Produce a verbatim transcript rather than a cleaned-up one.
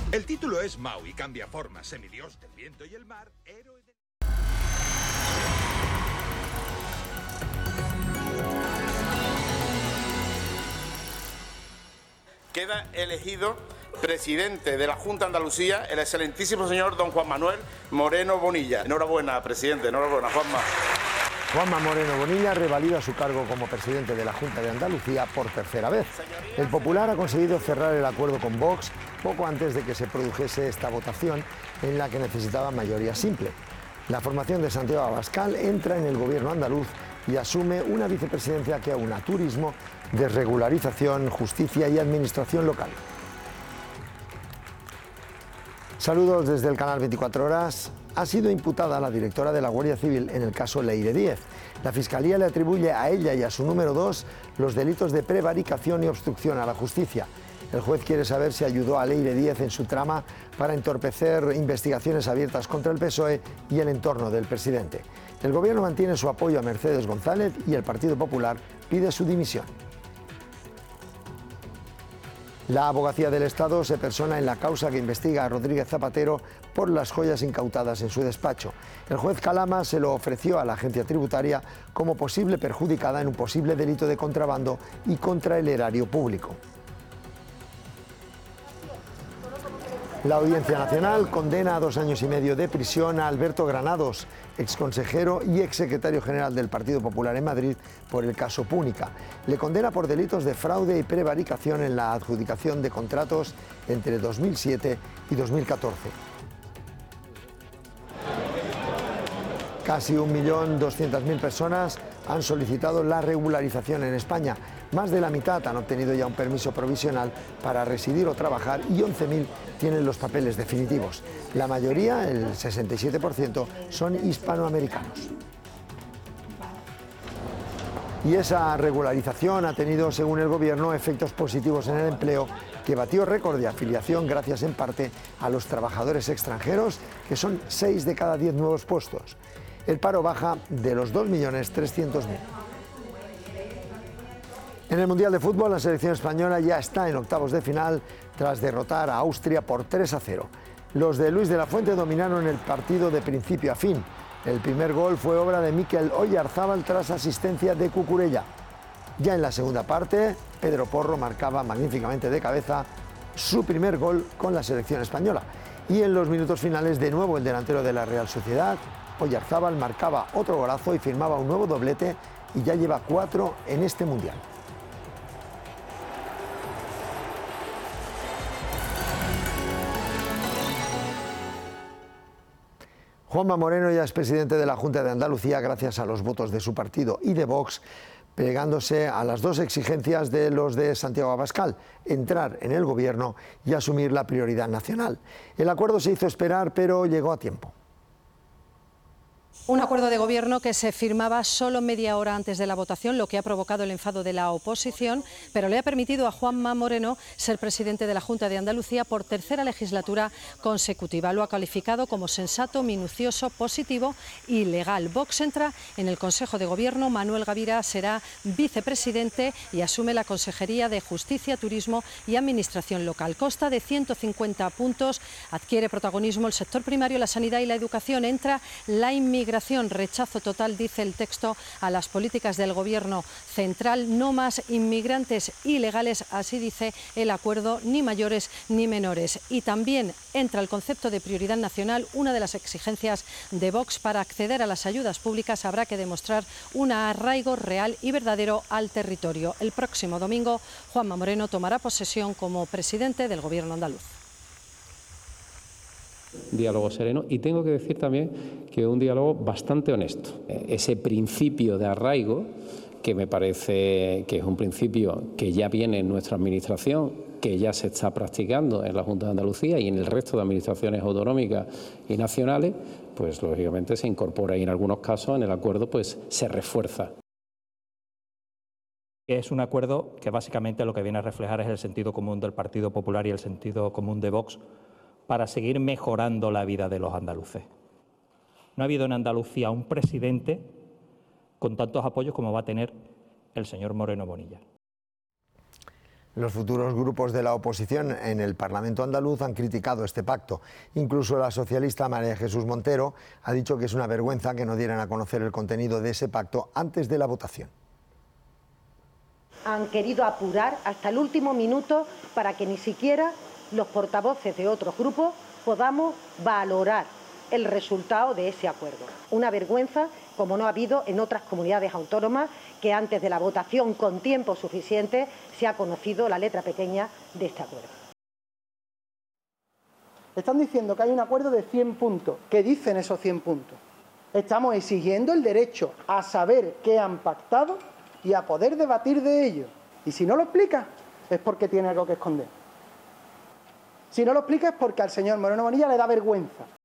El título es Maui, cambia forma, semidios del viento y el mar, héroe de... Queda elegido presidente de la Junta de Andalucía el excelentísimo señor don Juan Manuel Moreno Bonilla. Enhorabuena, presidente, enhorabuena, Juanma. Juanma Moreno Bonilla revalida su cargo como presidente de la Junta de Andalucía por tercera vez. El Popular ha conseguido cerrar el acuerdo con Vox poco antes de que se produjese esta votación en la que necesitaba mayoría simple. La formación de Santiago Abascal entra en el gobierno andaluz y asume una vicepresidencia que aúna turismo, desregularización, justicia y administración local. Saludos desde el canal veinticuatro horas. Ha sido imputada la directora de la Guardia Civil en el caso Leire Díez. La Fiscalía le atribuye a ella y a su número dos los delitos de prevaricación y obstrucción a la justicia. El juez quiere saber si ayudó a Leire Díez en su trama para entorpecer investigaciones abiertas contra el P S O E y el entorno del presidente. El Gobierno mantiene su apoyo a Mercedes González y el Partido Popular pide su dimisión. La Abogacía del Estado se persona en la causa que investiga a Rodríguez Zapatero por las joyas incautadas en su despacho. El juez Calama se lo ofreció a la agencia tributaria como posible perjudicada en un posible delito de contrabando y contra el erario público. La Audiencia Nacional condena a dos años y medio de prisión a Alberto Granados, exconsejero y exsecretario general del Partido Popular en Madrid, por el caso Púnica. Le condena por delitos de fraude y prevaricación en la adjudicación de contratos entre dos mil siete y dos mil catorce. Casi un millón doscientas mil personas han solicitado la regularización en España. Más de la mitad han obtenido ya un permiso provisional para residir o trabajar y once mil tienen los papeles definitivos. La mayoría, el sesenta y siete por ciento, son hispanoamericanos. Y esa regularización ha tenido, según el Gobierno, efectos positivos en el empleo, que batió récord de afiliación gracias en parte a los trabajadores extranjeros, que son seis de cada diez nuevos puestos. El paro baja de los dos millones trescientos mil. En el Mundial de Fútbol, la selección española ya está en octavos de final tras derrotar a Austria por tres a cero. Los de Luis de la Fuente dominaron el partido de principio a fin. El primer gol fue obra de Mikel Oyarzábal tras asistencia de Cucurella. Ya en la segunda parte, Pedro Porro marcaba magníficamente de cabeza su primer gol con la selección española. Y en los minutos finales, de nuevo el delantero de la Real Sociedad, Oyarzábal, marcaba otro golazo y firmaba un nuevo doblete y ya lleva cuatro en este Mundial. Juanma Moreno ya es presidente de la Junta de Andalucía gracias a los votos de su partido y de Vox, pegándose a las dos exigencias de los de Santiago Abascal: entrar en el gobierno y asumir la prioridad nacional. El acuerdo se hizo esperar, pero llegó a tiempo. Un acuerdo de gobierno que se firmaba solo media hora antes de la votación, lo que ha provocado el enfado de la oposición, pero le ha permitido a Juanma Moreno ser presidente de la Junta de Andalucía por tercera legislatura consecutiva. Lo ha calificado como sensato, minucioso, positivo y legal. Vox entra en el Consejo de Gobierno, Manuel Gavira será vicepresidente y asume la Consejería de Justicia, Turismo y Administración Local. Consta de ciento cincuenta puntos, adquiere protagonismo el sector primario, la sanidad y la educación. Entra la inmigración. Rechazo total, dice el texto, a las políticas del Gobierno central. No más inmigrantes ilegales, así dice el acuerdo, ni mayores ni menores. Y también entra el concepto de prioridad nacional. Una de las exigencias de Vox: para acceder a las ayudas públicas habrá que demostrar un arraigo real y verdadero al territorio. El próximo domingo, Juanma Moreno tomará posesión como presidente del Gobierno andaluz. Diálogo sereno, y tengo que decir también que un diálogo bastante honesto. Ese principio de arraigo, que me parece que es un principio que ya viene en nuestra administración, que ya se está practicando en la Junta de Andalucía y en el resto de administraciones autonómicas y nacionales, pues lógicamente se incorpora y en algunos casos en el acuerdo pues se refuerza. Es un acuerdo que básicamente lo que viene a reflejar es el sentido común del Partido Popular y el sentido común de Vox para seguir mejorando la vida de los andaluces. No ha habido en Andalucía un presidente con tantos apoyos como va a tener el señor Moreno Bonilla. Los futuros grupos de la oposición en el Parlamento andaluz han criticado este pacto. Incluso la socialista María Jesús Montero ha dicho que es una vergüenza que no dieran a conocer el contenido de ese pacto antes de la votación. Han querido apurar hasta el último minuto para que ni siquiera los portavoces de otros grupos podamos valorar el resultado de ese acuerdo. Una vergüenza como no ha habido en otras comunidades autónomas, que antes de la votación con tiempo suficiente se ha conocido la letra pequeña de este acuerdo. Están diciendo que hay un acuerdo de cien puntos. ¿Qué dicen esos cien puntos? Estamos exigiendo el derecho a saber qué han pactado y a poder debatir de ello. Y si no lo explica, es porque tiene algo que esconder. Si no lo explica es porque al señor Moreno Bonilla le da vergüenza.